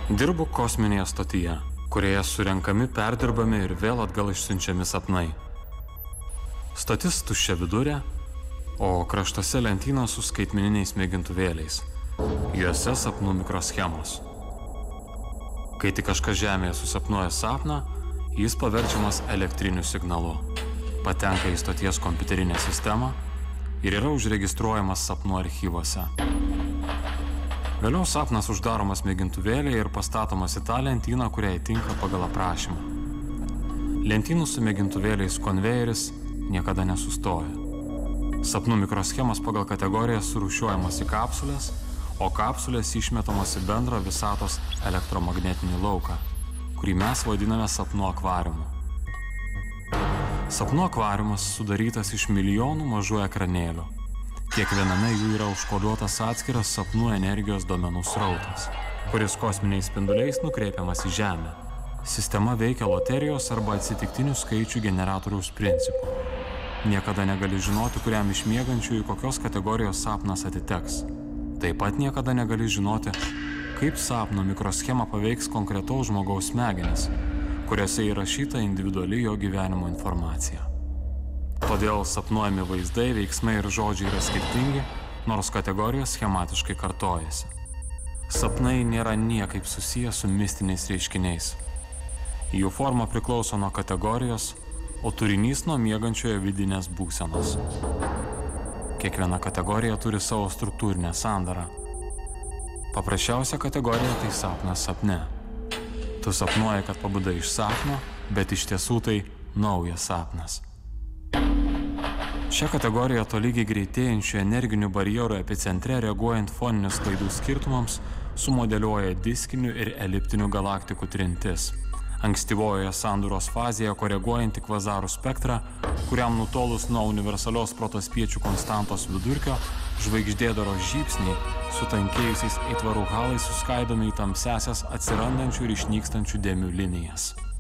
Dirbu kosminėje stotyje, kurioje surenkami, perdirbami ir vėl atgal išsiunčiami sapnai. Stotis tuščia vidurė, o kraštuose lentynos su skaitmeniniais mėgintuvėliais. Juose sapnų mikroschemos. Kai tik kažkas Žemėje susapnuoja sapną, jis paverčiamas elektriniu signalu, patenka į stoties kompiuterinę sistemą ir yra užregistruojamas sapnų archyvuose. Vėliau sapnas uždaromas mėgintuvėlyje ir pastatomas į tą lentyną, kuriai tinka pagal aprašymą. Lentynų su mėgintuvėliais konvejeris niekada nesustoja. Sapnų mikroschemas pagal kategoriją surūšiuojamas į kapsulės, o kapsulės išmetamos į bendrą visatos elektromagnetinį lauką, kurį mes vadiname sapnų akvariumu. Sapnų akvariumas sudarytas iš milijonų mažų ekranėlių. Kiekviename jų yra užkoduotas atskiras sapnų energijos duomenų srautas, kuris kosminiais spinduliais nukreipiamas į Žemę. Sistema veikia loterijos arba atsitiktinių skaičių generatoriaus principu. Niekada negali žinoti, kuriam iš miegančiųjų kokios kategorijos sapnas atiteks. Taip pat niekada negali žinoti, kaip sapno mikroschema paveiks konkretaus žmogaus smegenis, kuriuose įrašyta individuali jo gyvenimo informacija. Todėl sapnuojami vaizdai, veiksmai ir žodžiai yra skirtingi, nors kategorijos schematiškai kartojasi. Sapnai nėra niekaip susiję su mistiniais reiškiniais. Jų forma priklauso nuo kategorijos, o turinys nuo miegančiojo vidinės būsenos. Kiekviena kategorija turi savo struktūrinę sandarą. Paprasčiausia kategorija tai sapnas sapne. Tu sapnuoji, kad pabudai iš sapno, bet iš tiesų tai naujas sapnas. Šią kategoriją tolygiai greitėjančių energinių barjerų epicentre, reaguojant foninių sklaidų skirtumams, sumodeliuoja diskinių ir eliptinių galaktikų trintis. Ankstyvojoje sandaros fazėje koreguojanti kvazarų spektrą, kuriam nutolus nuo universalios protospiečių konstantos vidurkio, žvaigždėdaro žybsniai sutankėjusiais aitvarų halais suskaidomi į tamsiasias atsirandančių ir išnykstančių dėmių linijas.